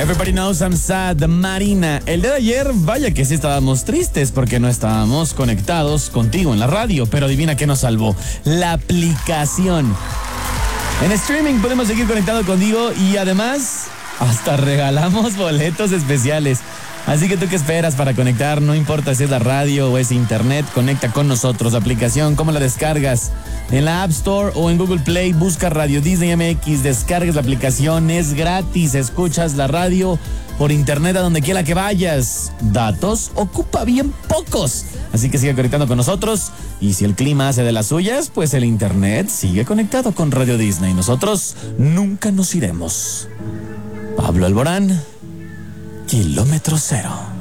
Everybody knows I'm sad, Marina. El día de ayer, vaya que sí estábamos tristes porque no estábamos conectados contigo en la radio, pero adivina qué nos salvó. La aplicación. En streaming podemos seguir conectados contigo y además hasta regalamos boletos especiales. Así que tú qué esperas para conectar, no importa si es la radio o es internet, conecta con nosotros. La aplicación, ¿cómo la descargas? En la App Store o en Google Play, busca Radio Disney MX, descargas la aplicación, es gratis, escuchas la radio por internet a donde quiera que vayas. Datos ocupa bien pocos, así que sigue conectando con nosotros y si el clima hace de las suyas, pues el internet sigue conectado con Radio Disney. Nosotros nunca nos iremos. Pablo Alborán, Kilómetro Cero.